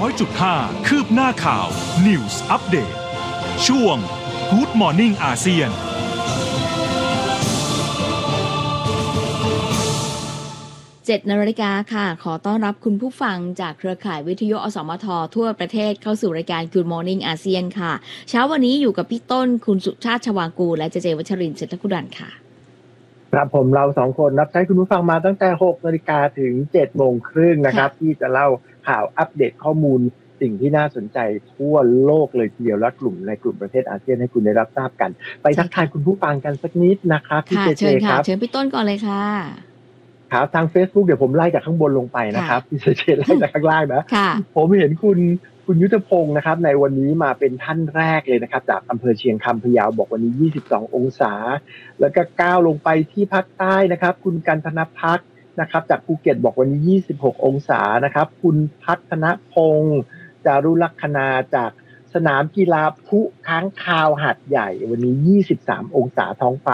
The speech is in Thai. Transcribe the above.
100.5 คืบหน้าข่าว News Update ช่วง Good Morning อาเซียน 7 นาฬิกาค่ะขอต้อนรับคุณผู้ฟังจากเครือข่ายวิทยุอสมททั่วประเทศเข้าสู่รายการ Good Morning อาเซียนค่ะเช้าวันนี้อยู่กับพี่ต้นคุณสุชาติชวางกูลและเจเจวัชรินทร์เศรษฐกุดันค่ะครับผมเรา2คนรับใช้คุณผู้ฟังมาตั้งแต่ 6 นาฬิกาถึง 7 โมงครึ่งนะครับที่จะเล่าข่าวอัปเดตข้อมูลสิ่งที่น่าสนใจทั่วโลกเลยทีเดียวและในกลุ่มประเทศอาเซียนให้คุณได้รับทราบกันไปทักทายคุณผู้ฟังกันสักนิดนะครับพี่เจเจครับเชิญพี่ต้นก่อนเลยค่ะครับทาง Facebook เดี๋ยวผมไล่จากข้างบนลงไปนะครับพี่เจเจไล่จากข้างล่างนะผมเห็นคุณยุทธพงศ์นะครับในวันนี้มาเป็นท่านแรกเลยนะครับจากอำเภอเชียงคำพะเยาบอกวันนี้22องศาแล้วก็ก้าวลงไปที่ภาคใต้นะครับคุณกันธนภักดิ์นะครับจากภูเก็ตบอกวันนี้26องศานะครับคุณพัฒนพงศ์จารุลักษณาจากสนามกีฬาพุค้างคาวหาดใหญ่วันนี้23องศาท้องฟ้า